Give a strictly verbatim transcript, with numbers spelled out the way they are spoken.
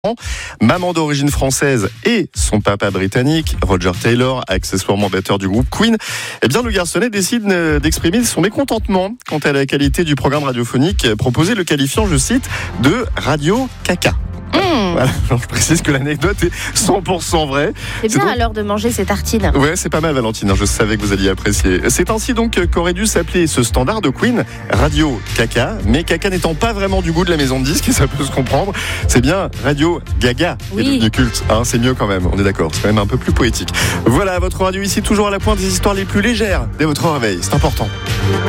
Maman d'origine française et son papa britannique, Roger Taylor, accessoirement batteur du groupe Queen, eh bien le garçonnet décide d'exprimer son mécontentement quant à la qualité du programme radiophonique proposé, le qualifiant, je cite, de radio caca. Mmh. Voilà. Alors, je précise que l'anecdote est cent pour cent vraie. C'est bien donc... à l'heure de manger ces tartines. Ouais, c'est pas mal, Valentine. Je savais que vous alliez apprécier. C'est ainsi donc qu'aurait dû s'appeler ce standard de Queen, Radio Caca, mais caca n'étant pas vraiment du goût de la maison de disques, et ça peut se comprendre. C'est bien Radio Gaga qui Oui. est devenu culte. Hein, c'est mieux quand même. On est d'accord. C'est quand même un peu plus poétique. Voilà, votre radio ici, toujours à la pointe des histoires les plus légères dès votre réveil. C'est important.